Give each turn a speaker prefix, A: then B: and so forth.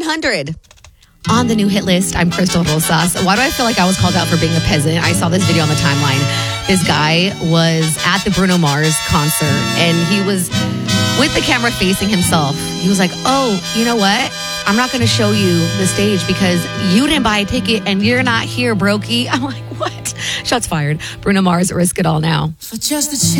A: 100. On the new hit list, I'm Crystal Rosas. Why do I feel like I was called out for being a peasant? I saw this video on the timeline. This guy was at the Bruno Mars concert, and he was with the camera facing himself. He was like, oh, you know what? I'm not going to show you the stage because you didn't buy a ticket and you're not here, brokey. I'm like, what? Shots fired. Bruno Mars, Risk It All Now.
B: For just a